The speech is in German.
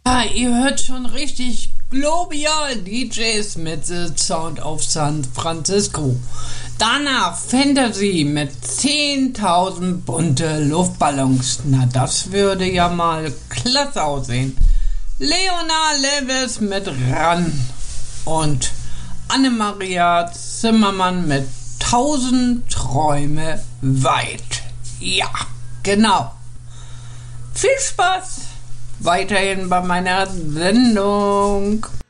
Ja, ihr hört schon richtig Global DJs mit The Sound of San Francisco. Danach Fantasy mit 10.000 bunte Luftballons. Na, das würde ja mal klasse aussehen. Leona Lewis mit Ran und Annemaria Zimmermann mit 1000 Träume weit. Ja, genau. Viel Spaß weiterhin bei meiner Sendung.